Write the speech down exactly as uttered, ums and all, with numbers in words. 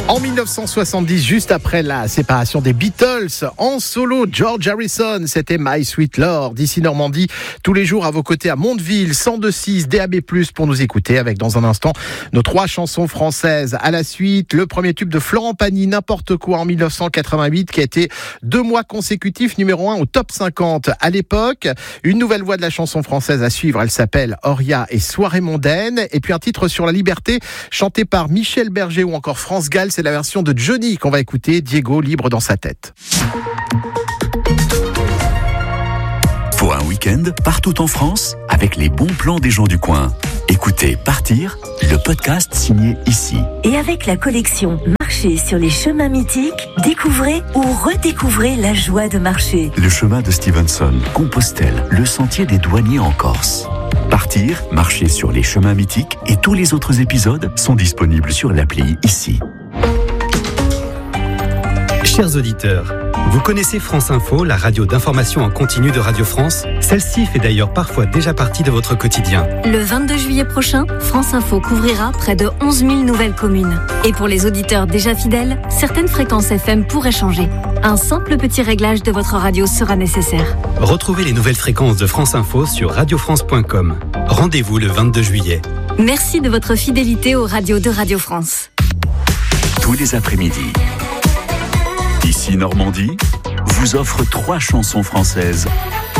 En dix-neuf cent soixante-dix, juste après la séparation des Beatles, en solo, George Harrison, c'était My Sweet Lord. D'ici Normandie, tous les jours à vos côtés à Mondeville, cent deux virgule six D A B plus, pour nous écouter avec dans un instant nos trois chansons françaises. À la suite, le premier tube de Florent Pagny, N'importe quoi, en dix-neuf cent quatre-vingt-huit, qui a été deux mois consécutifs numéro un au top cinquante. À l'époque, une nouvelle voix de la chanson française à suivre, elle s'appelle Oria et Soirée mondaine. Et puis un titre sur la liberté, chanté par Michel Berger ou encore France Gall. C'est la version de Johnny qu'on va écouter, Diego, libre dans sa tête. Pour un week-end, partout en France, avec les bons plans des gens du coin. Écoutez Partir, le podcast signé ici. Et avec la collection Marcher sur les chemins mythiques, découvrez ou redécouvrez la joie de marcher. Le chemin de Stevenson, Compostelle, le sentier des douaniers en Corse. Partir, marcher sur les chemins mythiques et tous les autres épisodes sont disponibles sur l'appli ici. Chers auditeurs, vous connaissez France Info, la radio d'information en continu de Radio France? Celle-ci fait d'ailleurs parfois déjà partie de votre quotidien. Le vingt-deux juillet prochain, France Info couvrira près de onze mille nouvelles communes. Et pour les auditeurs déjà fidèles, certaines fréquences F M pourraient changer. Un simple petit réglage de votre radio sera nécessaire. Retrouvez les nouvelles fréquences de France Info sur radio france point com. Rendez-vous le vingt-deux juillet. Merci de votre fidélité aux radios de Radio France. Tous les après-midi, Ici Normandie vous offre trois chansons françaises